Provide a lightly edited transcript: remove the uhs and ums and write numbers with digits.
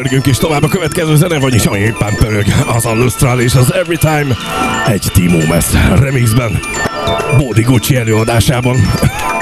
pörgünk is tovább a következő zene, vagyis ami éppen pörög, az a Lustral és az Every Time egy Timo Mess remixben, Bódi Gucci előadásában.